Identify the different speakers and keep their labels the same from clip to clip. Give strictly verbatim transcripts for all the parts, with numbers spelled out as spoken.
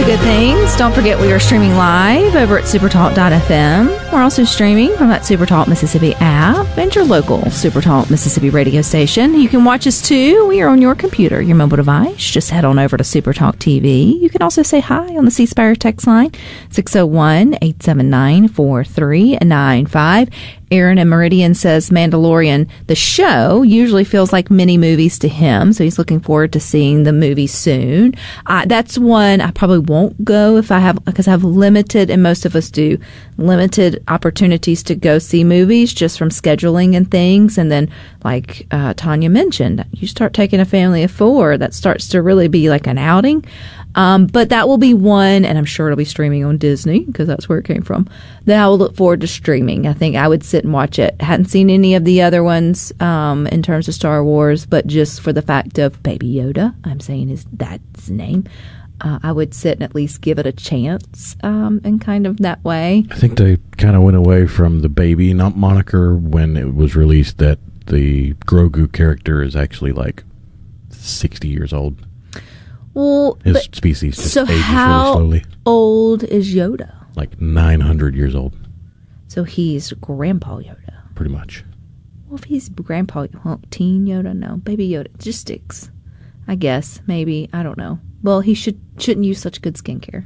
Speaker 1: good things. Don't forget we are streaming live over at supertalk dot f m. We're also streaming from that Supertalk Mississippi app and your local Supertalk Mississippi radio station. You can watch us too. We are on your computer, your mobile device. Just head on over to Supertalk T V. You can also say hi on the C Spire text line, six oh one, eight seven nine, four three nine five. Aaron and Meridian says Mandalorian, the show, usually feels like mini movies to him, so he's looking forward to seeing the movie soon. Uh, that's one I probably won't go if I have, because I have limited, and most of us do, limited opportunities to go see movies just from scheduling and things. And then, like uh, Tanya mentioned, you start taking a family of four, that starts to really be like an outing. Um, but that will be one, and I'm sure it'll be streaming on Disney because that's where it came from, that I will look forward to streaming. I think I would sit and watch it. Hadn't seen any of the other ones um, in terms of Star Wars, but just for the fact of Baby Yoda, I'm saying is that's his name, uh, I would sit and at least give it a chance um, in kind of that way.
Speaker 2: I think they kind of went away from the baby not moniker when it was released that the Grogu character is actually like sixty years old.
Speaker 1: Well,
Speaker 2: his species just
Speaker 1: so
Speaker 2: ages
Speaker 1: how
Speaker 2: really slowly.
Speaker 1: Old is Yoda?
Speaker 2: Like nine hundred years old.
Speaker 1: So he's Grandpa Yoda.
Speaker 2: Pretty much.
Speaker 1: Well, if he's Grandpa, well, Teen Yoda, no, Baby Yoda, it just sticks. I guess, maybe, I don't know. Well, he should shouldn't use such good skincare.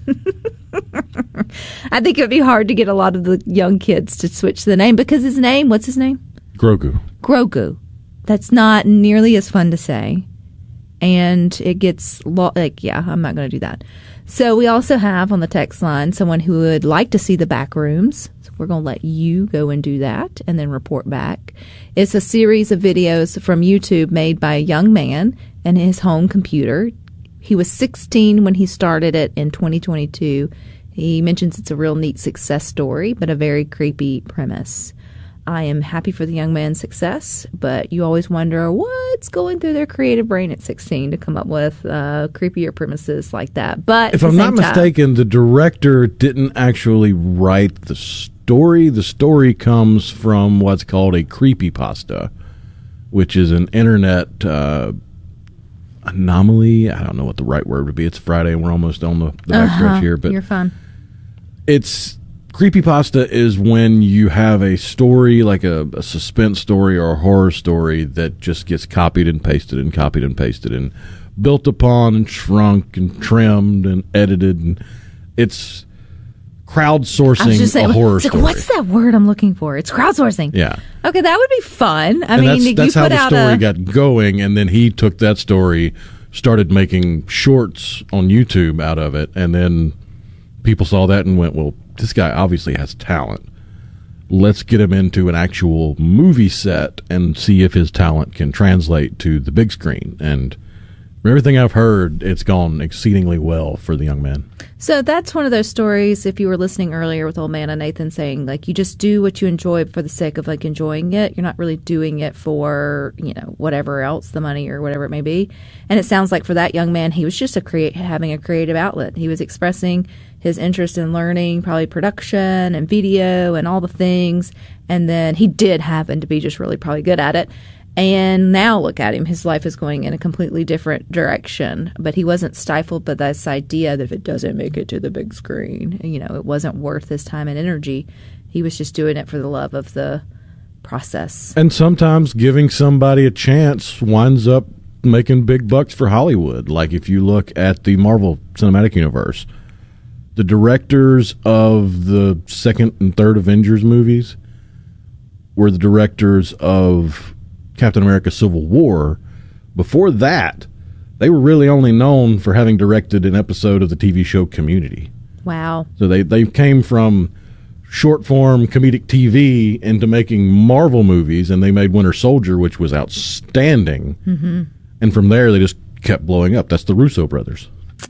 Speaker 1: I think it would be hard to get a lot of the young kids to switch the name because his name, what's his name?
Speaker 2: Grogu.
Speaker 1: Grogu. That's not nearly as fun to say. And it gets, lo- like, yeah, I'm not going to do that. So we also have on the text line someone who would like to see the back rooms. So we're going to let you go and do that and then report back. It's a series of videos from YouTube made by a young man and his home computer. He was sixteen when he started it in twenty twenty-two. He mentions it's a real neat success story, but a very creepy premise. I am happy for the young man's success, but you always wonder what's going through their creative brain at sixteen to come up with uh, creepier premises like that. But
Speaker 2: if I'm not mistaken, time, the director didn't actually write the story. The story comes from what's called a creepypasta, which is an internet uh, anomaly. I don't know what the right word would be. It's Friday and we're almost on the, the
Speaker 1: uh-huh.
Speaker 2: back stretch here. But
Speaker 1: you're fine.
Speaker 2: It's... Creepypasta is when you have a story, like a, a suspense story or a horror story, that just gets copied and pasted and copied and pasted and built upon and shrunk and trimmed and edited. And it's crowdsourcing
Speaker 1: saying,
Speaker 2: a horror
Speaker 1: like,
Speaker 2: story.
Speaker 1: What's that word I'm looking for? It's crowdsourcing.
Speaker 2: Yeah.
Speaker 1: Okay, that would be fun. I
Speaker 2: and
Speaker 1: mean,
Speaker 2: that's,
Speaker 1: you
Speaker 2: that's
Speaker 1: put
Speaker 2: how the
Speaker 1: out
Speaker 2: story
Speaker 1: a...
Speaker 2: got going, and then he took that story, started making shorts on YouTube out of it, and then people saw that and went, well, this guy obviously has talent. Let's get him into an actual movie set and see if his talent can translate to the big screen. And from everything I've heard, it's gone exceedingly well for the young man.
Speaker 1: So that's one of those stories, if you were listening earlier with old man and Nathan saying, like, you just do what you enjoy for the sake of, like, enjoying it. You're not really doing it for, you know, whatever else, the money or whatever it may be. And it sounds like for that young man, he was just a create having a creative outlet. He was expressing his interest in learning, probably production and video and all the things. And then he did happen to be just really probably good at it. And now look at him. His life is going in a completely different direction. But he wasn't stifled by this idea that if it doesn't make it to the big screen, you know, it wasn't worth his time and energy. He was just doing it for the love of the process.
Speaker 2: And sometimes giving somebody a chance winds up making big bucks for Hollywood. Like if you look at the Marvel Cinematic Universe, the directors of the second and third Avengers movies were the directors of Captain America Civil War. Before that, they were really only known for having directed an episode of the T V show Community.
Speaker 1: Wow.
Speaker 2: So they, they came from short-form comedic T V into making Marvel movies, and they made Winter Soldier, which was outstanding.
Speaker 1: Mm-hmm.
Speaker 2: And from there, they just kept blowing up. That's the Russo brothers.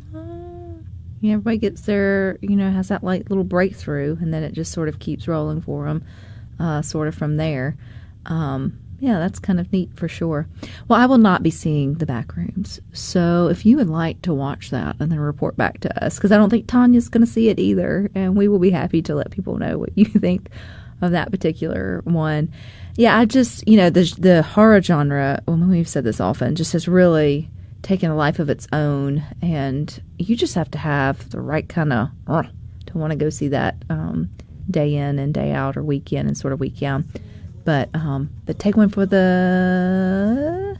Speaker 1: Yeah, everybody gets their, you know, has that like little breakthrough, and then it just sort of keeps rolling for them, uh, sort of from there. Um, yeah, that's kind of neat for sure. Well, I will not be seeing the back rooms, so if you would like to watch that and then report back to us, because I don't think Tanya's going to see it either, and we will be happy to let people know what you think of that particular one. Yeah, I just, you know, the the horror genre, well, we've said this often, just has really taking a life of its own, and you just have to have the right kind of uh, to want to go see that um, day in and day out, or week in and sort of week out. But um, but take one for the.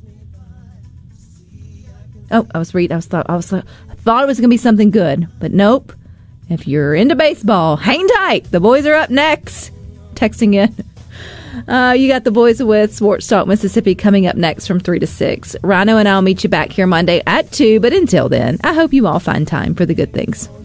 Speaker 1: Oh, I was reading. I was thought I was I thought it was going to be something good, but nope. If you're into baseball, hang tight. The boys are up next. Texting in. Uh, you got the boys with Sports Talk Mississippi coming up next from three to six. Rhino and I'll meet you back here Monday at two. But until then, I hope you all find time for the good things.